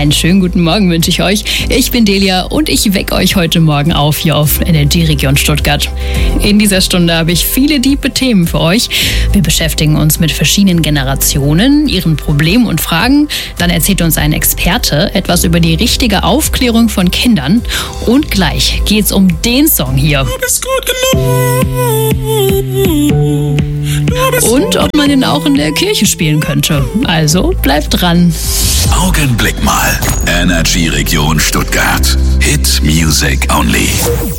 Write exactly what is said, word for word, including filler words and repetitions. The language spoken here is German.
Einen schönen guten Morgen wünsche ich euch. Ich bin Delia und ich wecke euch heute Morgen auf hier auf Energieregion Stuttgart. In dieser Stunde habe ich viele tiefe Themen für euch. Wir beschäftigen uns mit verschiedenen Generationen, ihren Problemen und Fragen. Dann erzählt uns ein Experte etwas über die richtige Aufklärung von Kindern. Und gleich geht's um den Song hier. Du bist gut genug. Und ob man ihn auch in der Kirche spielen könnte. Also bleibt dran. Augenblick mal. Energieregion Stuttgart. Hit Music Only.